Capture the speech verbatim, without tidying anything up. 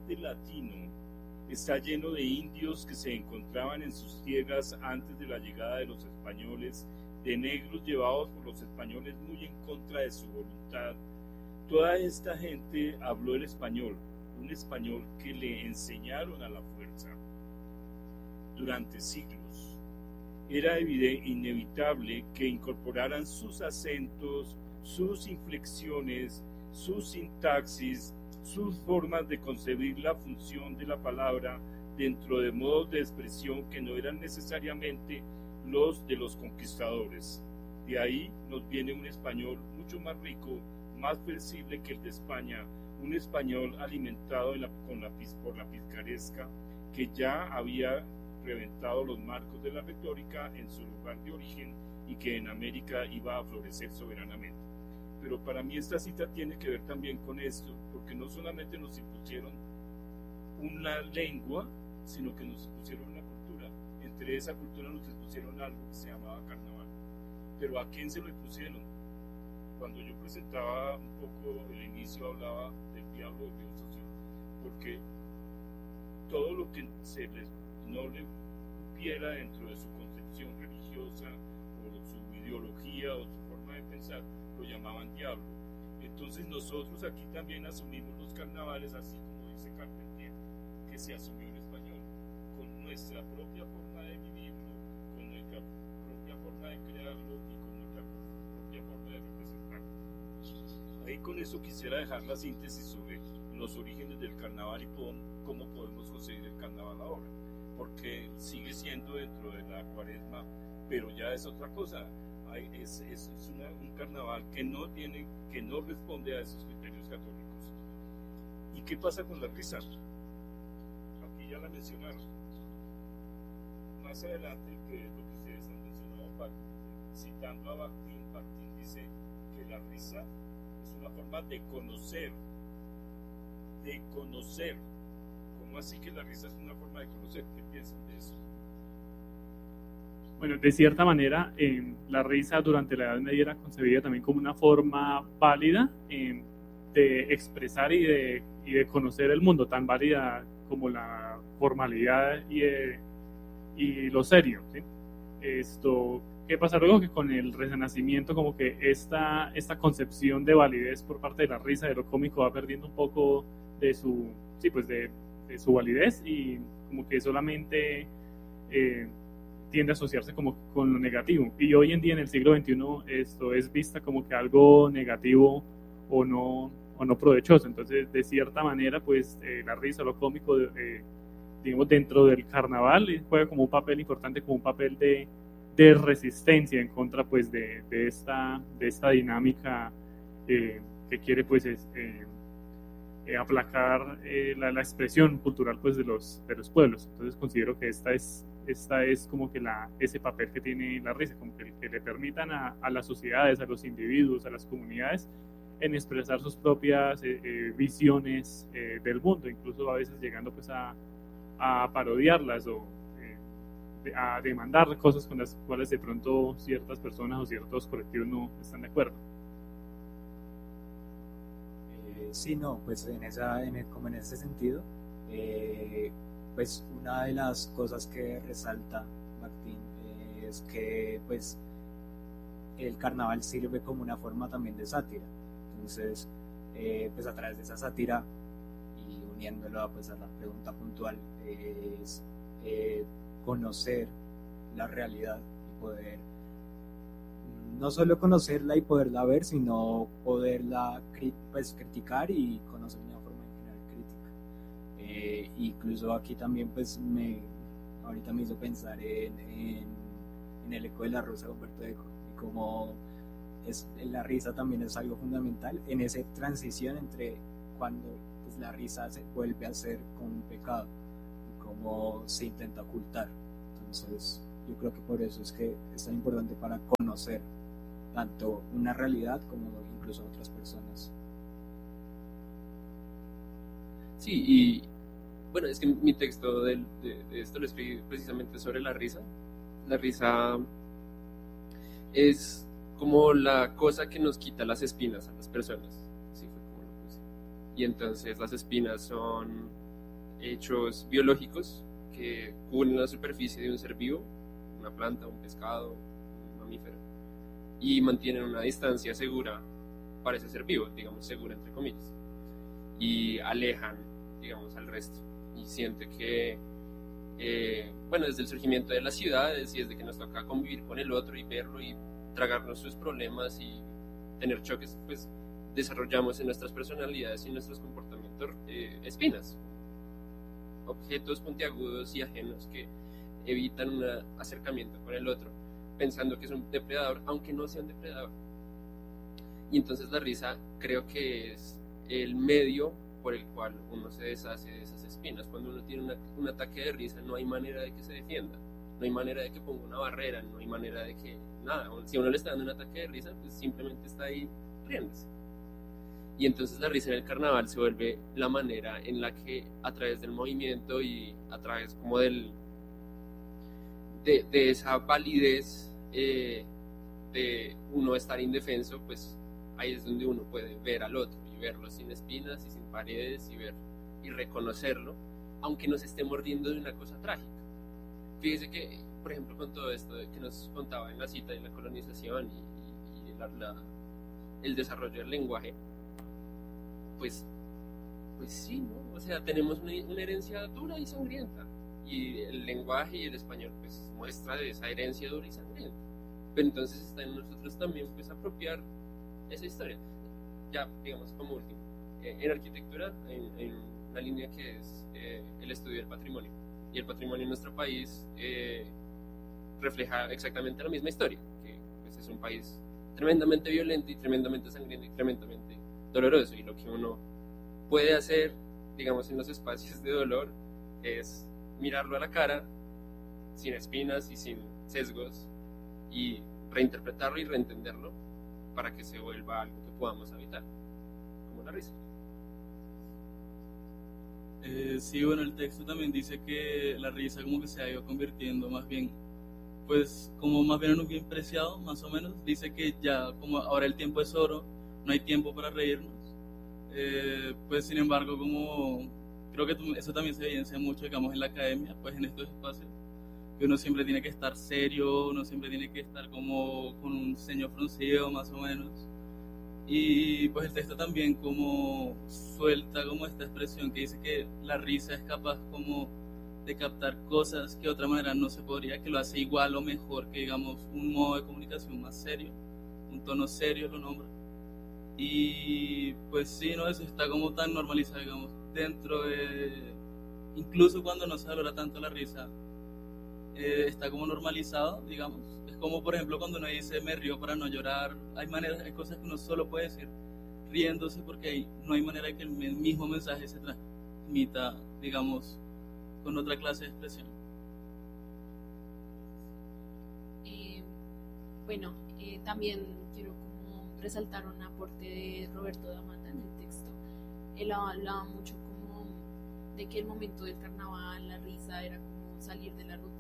continente latino está lleno de indios que se encontraban en sus tierras antes de la llegada de los españoles, de negros llevados por los españoles muy en contra de su voluntad. Toda esta gente habló el español, un español que le enseñaron a la fuerza durante siglos. Era inevitable que incorporaran sus acentos, sus inflexiones, su sintaxis, sus formas de concebir la función de la palabra dentro de modos de expresión que no eran necesariamente los de los conquistadores. De ahí nos viene un español mucho más rico, más flexible que el de España, un español alimentado en la, con la, por la picaresca que ya había reventado los marcos de la retórica en su lugar de origen y que en América iba a florecer soberanamente. Pero para mí esta cita tiene que ver también con esto, porque no solamente nos impusieron una lengua, sino que nos impusieron una cultura. Entre esa cultura nos impusieron algo que se llamaba carnaval. Pero ¿a quién se lo impusieron? Cuando yo presentaba un poco el inicio, hablaba del diablo de Río Social, porque todo lo que se les, no le cupiera dentro de su concepción religiosa o su ideología o su forma de pensar, lo llamaban diablo. Entonces nosotros aquí también asumimos los carnavales, así como dice Carpentier, que se asumió en español, con nuestra propia forma de vivirlo, con nuestra propia forma de crearlo y con nuestra propia forma de representarlo. Ahí con eso quisiera dejar la síntesis sobre los orígenes del carnaval y cómo podemos conseguir el carnaval ahora, porque sigue siendo dentro de la cuaresma, pero ya es otra cosa. Es, es, es una, un carnaval que no tiene, que no responde a esos criterios católicos. ¿Y qué pasa con la risa? Aquí ya la mencionaron. Más adelante, que es lo que ustedes han mencionado, citando a Bakhtin, Bakhtin dice que la risa es una forma de conocer, de conocer. ¿Cómo así que la risa es una forma de conocer? ¿Qué piensan de eso? Bueno, de cierta manera, eh, la risa durante la Edad Media era concebida también como una forma válida eh, de expresar y de, y de conocer el mundo, tan válida como la formalidad y, eh, y lo serio, ¿sí? Esto, ¿qué pasa luego? Que con el Renacimiento como que esta, esta concepción de validez por parte de la risa, de lo cómico, va perdiendo un poco de su, sí, pues de, de su validez y como que solamente... Eh, tiende a asociarse como con lo negativo, y hoy en día en el siglo veintiuno esto es vista como que algo negativo o no, o no provechoso. Entonces de cierta manera pues eh, la risa, lo cómico eh, digamos dentro del carnaval juega como un papel importante, como un papel de, de resistencia en contra pues de, de, esta, de esta dinámica eh, que quiere pues es, eh, eh, aplacar eh, la, la expresión cultural pues de los, de los pueblos. Entonces considero que esta es esta es como que la, ese papel que tiene la risa, como que, que le permitan a, a las sociedades, a los individuos, a las comunidades, en expresar sus propias eh, eh, visiones eh, del mundo, incluso a veces llegando pues a, a parodiarlas o eh, de, a demandar cosas con las cuales de pronto ciertas personas o ciertos colectivos no están de acuerdo. Eh, sí, no, pues en esa, en el, como en ese sentido, eh, pues una de las cosas que resalta Bakhtin eh, es que pues el carnaval sirve como una forma también de sátira. Entonces eh, pues a través de esa sátira y uniéndolo a, pues, a la pregunta puntual eh, es eh, conocer la realidad y poder no solo conocerla y poderla ver, sino poderla pues, criticar y conocer de una forma en general crítica. Eh, incluso aquí también pues me ahorita me hizo pensar en, en, en el eco de la rosa de Humberto Eco y cómo es, la risa también es algo fundamental en esa transición entre cuando pues, la risa se vuelve a ser como un pecado y cómo se intenta ocultar. Entonces yo creo que por eso es que es tan importante para conocer tanto una realidad como incluso otras personas. Sí, y bueno, es que mi texto de, de, de esto lo escribí precisamente sobre la risa. La risa es como la cosa que nos quita las espinas a las personas. Así fue como lo puse. Y entonces las espinas son hechos biológicos que cubren la superficie de un ser vivo, una planta, un pescado, un mamífero, y mantienen una distancia segura para ese ser vivo, digamos segura entre comillas, y alejan, digamos, al resto, y siente que, eh, bueno, desde el surgimiento de las ciudades y desde que nos toca convivir con el otro y verlo y tragarnos sus problemas y tener choques, pues desarrollamos en nuestras personalidades y en nuestros comportamientos eh, espinas, objetos puntiagudos y ajenos que evitan un acercamiento con el otro, pensando que es un depredador, aunque no sea un depredador. Y entonces la risa creo que es el medio por el cual uno se deshace de esas espinas. Cuando uno tiene una, un ataque de risa, no hay manera de que se defienda, no hay manera de que ponga una barrera, no hay manera de que nada. Si a uno le está dando un ataque de risa, pues simplemente está ahí riéndose. Y entonces la risa en el carnaval se vuelve la manera en la que a través del movimiento y a través como del de, de esa validez eh, de uno estar indefenso, pues ahí es donde uno puede ver al otro y verlo sin espinas y sin paredes y ver y reconocerlo, aunque nos esté mordiendo de una cosa trágica. Fíjese que, por ejemplo, con todo esto que nos contaba en la cita de la colonización y, y, y la, la, el desarrollo del lenguaje, pues, pues sí, ¿no? O sea, tenemos una, una herencia dura y sangrienta, y el lenguaje y el español pues muestra de esa herencia dura y sangrienta, pero entonces está en nosotros también pues apropiar esa historia. Ya, digamos, como último, eh, en arquitectura en, en una línea que es eh, el estudio del patrimonio, y el patrimonio en nuestro país eh, refleja exactamente la misma historia, que pues, es un país tremendamente violento y tremendamente sangriento y tremendamente doloroso, y lo que uno puede hacer, digamos, en los espacios de dolor es mirarlo a la cara sin espinas y sin sesgos y reinterpretarlo y reentenderlo para que se vuelva algo que podamos habitar, como la risa. Eh, sí, bueno, el texto también dice que la risa como que se ha ido convirtiendo más bien, pues como más bien en un bien preciado, más o menos. Dice que ya como ahora el tiempo es oro, no hay tiempo para reírnos. Eh, pues sin embargo, como creo que eso también se evidencia mucho, digamos, en la academia, pues en estos espacios, que uno siempre tiene que estar serio, uno siempre tiene que estar como con un ceño fruncido, más o menos. Y pues el texto también como suelta como esta expresión que dice que la risa es capaz como de captar cosas que de otra manera no se podría, que lo hace igual o mejor que, digamos, un modo de comunicación más serio, un tono serio lo nombra. Y pues sí, no, eso está como tan normalizado, digamos, dentro de, incluso cuando no se valora tanto la risa, eh, está como normalizado, digamos. Es como, por ejemplo, cuando uno dice me río para no llorar, hay maneras, hay cosas que uno solo puede decir riéndose, porque ahí no hay manera de que el mismo mensaje se transmita, digamos, con otra clase de expresión. Eh, bueno, eh, también quiero como resaltar un aporte de Roberto Damata en el texto. Él hablaba mucho como de que el momento del carnaval, la risa, era como salir de la rutina